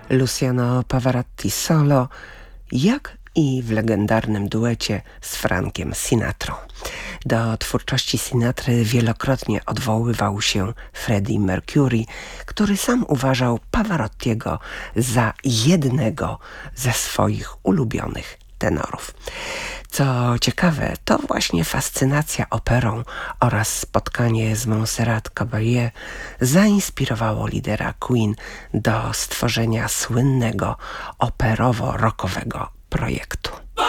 Luciano Pavarotti solo, jak i w legendarnym duecie z Frankiem Sinatrą. Do twórczości Sinatry wielokrotnie odwoływał się Freddie Mercury, który sam uważał Pavarottiego za jednego ze swoich ulubionych tenorów. Co ciekawe, to właśnie fascynacja operą oraz spotkanie z Montserrat Caballé zainspirowało lidera Queen do stworzenia słynnego operowo-rockowego projektu.